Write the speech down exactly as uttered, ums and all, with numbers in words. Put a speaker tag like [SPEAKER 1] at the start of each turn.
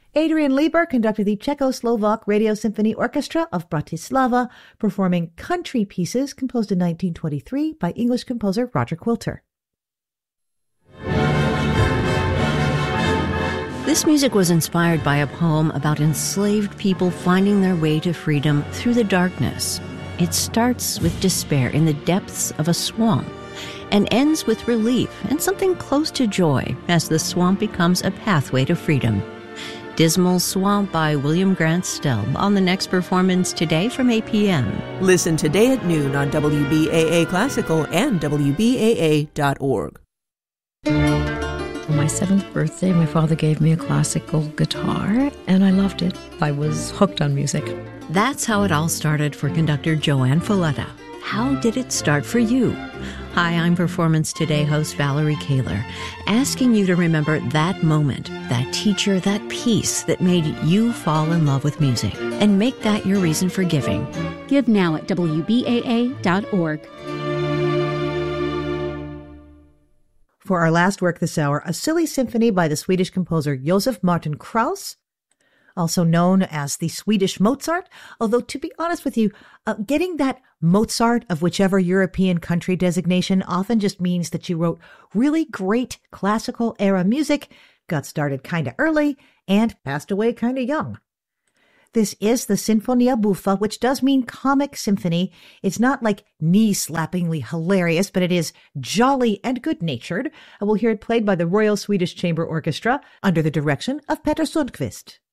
[SPEAKER 1] Adrian Lieber conducted the Czechoslovak Radio Symphony Orchestra of Bratislava, performing country pieces composed in nineteen twenty-three by English composer Roger Quilter.
[SPEAKER 2] This music was inspired by a poem about enslaved people finding their way to freedom through the darkness. It starts with despair in the depths of a swamp and ends with relief and something close to joy as the swamp becomes a pathway to freedom. Dismal Swamp by William Grant Still on the next performance today from eight p.m.
[SPEAKER 3] Listen today at noon on W B A A Classical and W B A A dot org.
[SPEAKER 4] For my seventh birthday, my father gave me a classical guitar, and I loved it. I was hooked on music.
[SPEAKER 2] That's how it all started for conductor Joanne Falletta. How did it start for you? Hi, I'm Performance Today host Valerie Kaler, asking you to remember that moment, that teacher, that piece that made you fall in love with music, and make that your reason for giving.
[SPEAKER 5] Give now at W B A A dot org.
[SPEAKER 1] For our last work this hour, a silly symphony by the Swedish composer Josef Martin Krauss, also known as the Swedish Mozart, although to be honest with you, uh, getting that Mozart of whichever European country designation often just means that you wrote really great classical era music, got started kind of early, and passed away kind of young. This is the Sinfonia Buffa, which does mean comic symphony. It's not like knee-slappingly hilarious, but it is jolly and good-natured. And we'll hear it played by the Royal Swedish Chamber Orchestra under the direction of Peter Sundqvist.